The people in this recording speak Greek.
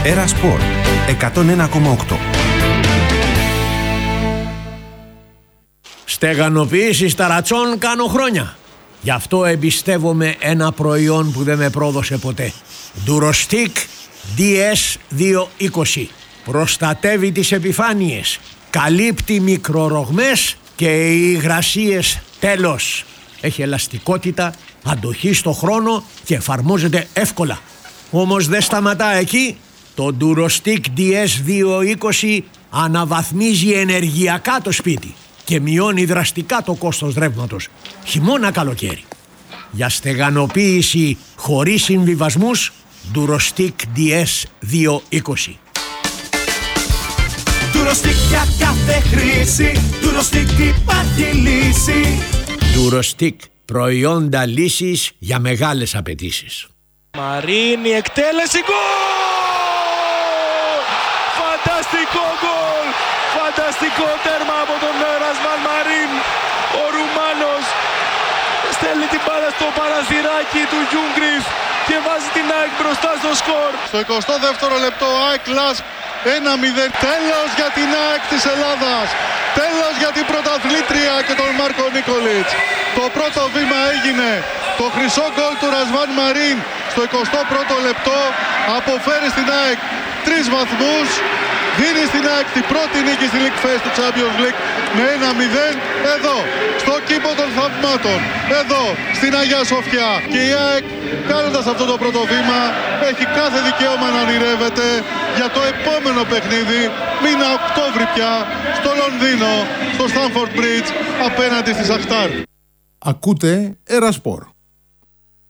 Έρα Σπορ 101,8. Στεγανοποίηση ταρατσών κάνω χρόνια. Γι' αυτό εμπιστεύομαι ένα προϊόν που δεν με πρόδωσε ποτέ. Durostic DS220. Προστατεύει τις επιφάνειες, καλύπτει μικρορογμές και υγρασίες. Τέλος. Έχει ελαστικότητα, αντοχή στο χρόνο και εφαρμόζεται εύκολα. Όμως δεν σταματά εκεί. Το Durostic DS220 αναβαθμίζει ενεργειακά το σπίτι και μειώνει δραστικά το κόστος ρεύματος, χειμώνα καλοκαίρι. Για στεγανοποίηση χωρίς συμβιβασμούς, Durostic DS220. Durostic για κάθε χρήση, Durostic υπάρχει λύση. Durostic, προϊόντα λύσης για μεγάλες απαιτήσεις. Μαρίνη, εκτέλεση, γκολ! Φανταστικό γκολ! Φανταστικό τέρμα από τον Ρασβάν Μαρίν. Ο Ρουμάνος στέλνει την μπάλα στο παραθυράκι του Γιούγκριφ και βάζει την ΑΕΚ μπροστά στο σκορ. Στο 22ο λεπτό ΑΕΚ Λάσκ 1-0. Τέλος για την ΑΕΚ της Ελλάδας. Τέλος για την πρωταθλήτρια και τον Μάρκο Νίκολιτς. Το πρώτο βήμα έγινε. Το χρυσό γκολ του Ρασβάν Μαρίν στο 21ο λεπτό αποφέρει στην ΑΕΚ 3 βαθμούς. Δίνει στην ΑΕΚ την πρώτη νίκη στη League Phase του Champions League με 1-0 εδώ, στο κήπο των θαυμάτων, εδώ, στην Αγία Σοφιά. Και η ΑΕΚ, κάνοντας αυτό το πρώτο βήμα, έχει κάθε δικαίωμα να ονειρεύεται για το επόμενο παιχνίδι, μήνα Οκτώβρη πια, στο Λονδίνο, στο Stamford Bridge, απέναντι στη Σαχτάρ. Ακούτε Έρα Σπορ.